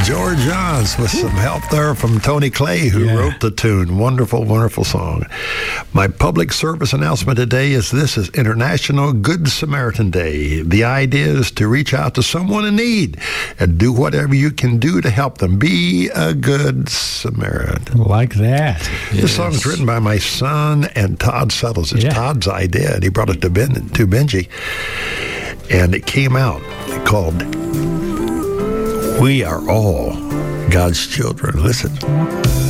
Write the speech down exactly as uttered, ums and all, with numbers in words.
George Johns with some help there from Tony Clay, who Yeah. wrote the tune. Wonderful, wonderful song. My public service announcement today is this is International Good Samaritan Day. The idea is to reach out to someone in need and do whatever you can do to help them. Be a good Samaritan. Like that. This song is written by my son and Todd Settles. It's Yeah. Todd's idea, and he brought it to, ben, to Benji. And it came out called We Are All God's Children. Listen.